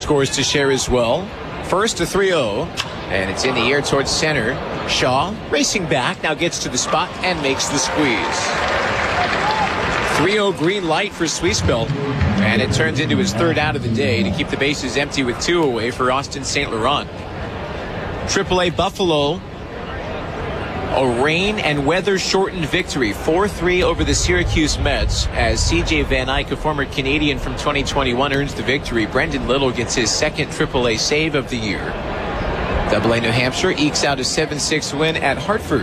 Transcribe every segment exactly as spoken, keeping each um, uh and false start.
scores to share as well. First, a three oh, and it's in the air towards center. Shaw racing back, now gets to the spot and makes the squeeze. three oh green light for Swissbill, and it turns into his third out of the day to keep the bases empty with two away for Austin Saint Laurent. triple A Buffalo, a rain and weather shortened victory, four three over the Syracuse Mets, as C J Van Eyck, a former Canadian from twenty twenty-one, earns the victory. Brendan Little gets his second triple A save of the year. double A New Hampshire ekes out a seven six win at Hartford.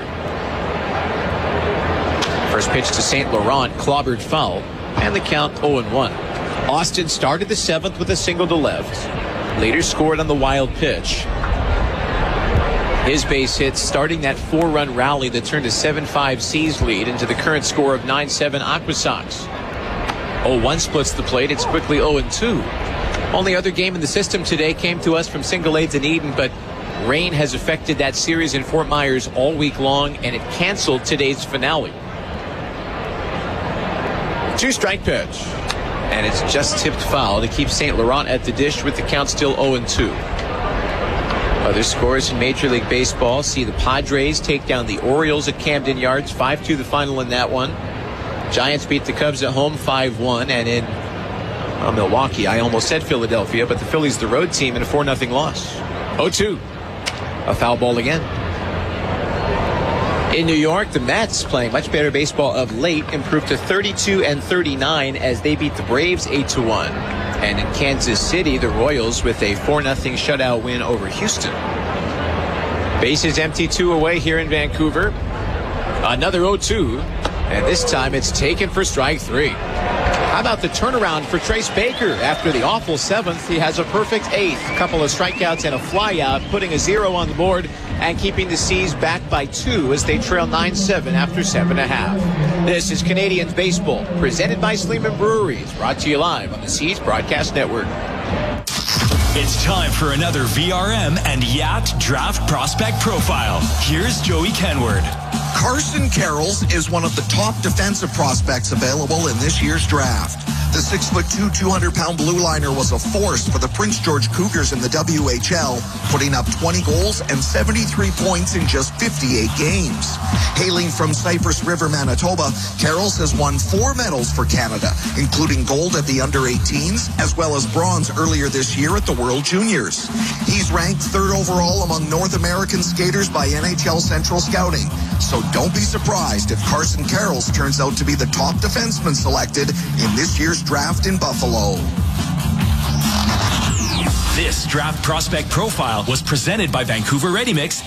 First pitch to Saint Laurent, clobbered foul, and the count oh one. Austin started the seventh with a single to left. Later scored on the wild pitch. His base hits starting that four-run rally that turned a seven five C's lead into the current score of nine seven Aqua Sox. oh one splits the plate. It's quickly oh two. Only other game in the system today came to us from Single A Dunedin, but rain has affected that series in Fort Myers all week long, and it canceled today's finale. Two-strike pitch, and it's just tipped foul to keep Saint Laurent at the dish with the count still oh two. Other scores in Major League Baseball see the Padres take down the Orioles at Camden Yards, five two the final in that one. Giants beat the Cubs at home five one, and in well, Milwaukee, I almost said Philadelphia, but the Phillies the road team in a four nothing loss. oh two. A foul ball again. In New York, the Mets, playing much better baseball of late, improved to thirty-two and thirty-nine as they beat the Braves eight to one. And in Kansas City, the Royals with a four nothing shutout win over Houston. Bases empty, two away here in Vancouver. Another oh two, and this time it's taken for strike three. How about the turnaround for Trace Baker? After the awful seventh, he has a perfect eighth. A couple of strikeouts and a flyout, putting a zero on the board and keeping the C's back by two as they trail nine seven after seven and a half. This is Canadians Baseball, presented by Sleeman Breweries, brought to you live on the C's Broadcast Network. It's time for another V R M and Yacht Draft Prospect Profile. Here's Joey Kenward. Carson Karels is one of the top defensive prospects available in this year's draft. The six foot two, two hundred pound blue liner was a force for the Prince George Cougars in the W H L, putting up twenty goals and seventy-three points in just fifty-eight games. Hailing from Cypress River, Manitoba, Karels has won four medals for Canada, including gold at the under eighteens, as well as bronze earlier this year at the World Juniors. He's ranked third overall among North American skaters by N H L Central Scouting. So don't be surprised if Carson Karels turns out to be the top defenseman selected in this year's draft in Buffalo. This Draft Prospect Profile was presented by Vancouver Ready Mix